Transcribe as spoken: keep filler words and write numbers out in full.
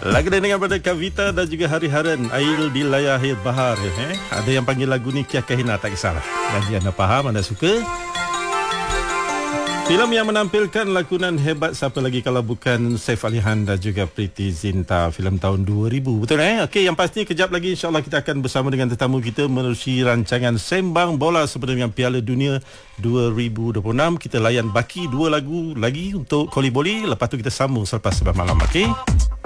Lagu dengan pada Kavita dan juga Hari Haran, Air di Layar Bahar. Eh? Ada yang panggil lagu ni Kia Kahina, tak kisahlah. Dan anda faham, anda suka. Filem yang menampilkan lakonan hebat siapa lagi kalau bukan Saif Ali Khan dan juga Priti Zinta. Filem tahun dua ribu. Betul eh? Okey, yang pasti kejap lagi insya-Allah kita akan bersama dengan tetamu kita menerusi rancangan Sembang Bola sempena dengan Piala Dunia dua ribu dua puluh enam. Kita layan baki dua lagu lagi untuk Koli Boli. Lepas tu kita sambung selepas sebab malam. Okey.